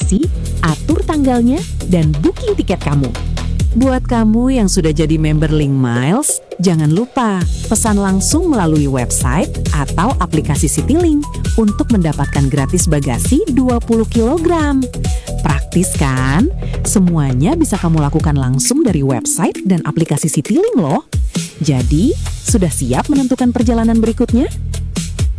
reservasi, atur tanggalnya, dan booking tiket kamu. Buat kamu yang sudah jadi member Link Miles, jangan lupa pesan langsung melalui website atau aplikasi Citylink untuk mendapatkan gratis bagasi 20 kg. Praktis kan? Semuanya bisa kamu lakukan langsung dari website dan aplikasi Citylink loh. Jadi, sudah siap menentukan perjalanan berikutnya?